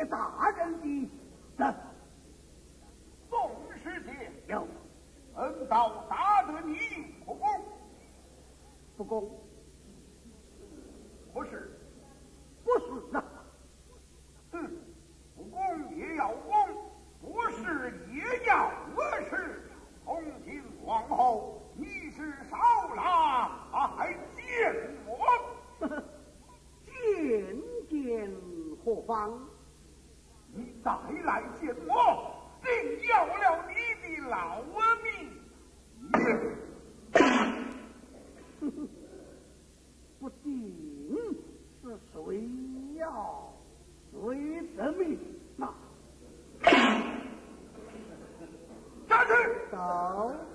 谢大人的赠。 宋师姐有， 恩道大得你不公， 不公， 不是， 不是啊。 不公也要公，不是也要是。从今往后，你是少郎，还见我？ 见何方？ 你再来见我，定要了你的老命！ 不定是谁要谁的命啊？ 下去。 走。